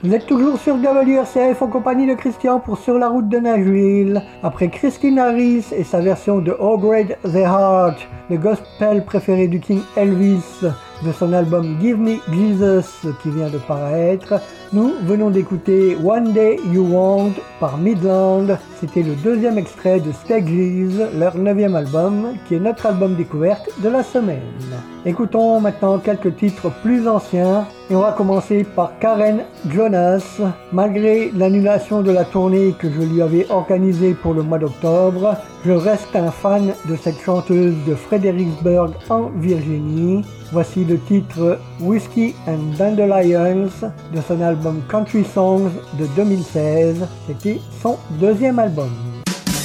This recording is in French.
Vous êtes toujours sur WRCF en compagnie de Christian pour Sur la route de Nashville. Après Christine Harris et sa version de Oh Great the Heart, le gospel préféré du King Elvis, de son album Give Me Jesus qui vient de paraître, nous venons d'écouter One Day You Want par Midland. C'était le deuxième extrait de Stages, leur 9e album, qui est notre album découverte de la semaine. Écoutons maintenant quelques titres plus anciens et on va commencer par Karen Jonas. Malgré l'annulation de la tournée que je lui avais organisée pour le mois d'octobre, je reste un fan de cette chanteuse de Fredericksburg en Virginie. Voici le titre Whiskey and Dandelions de son album Country Songs de 2016. C'était son deuxième album.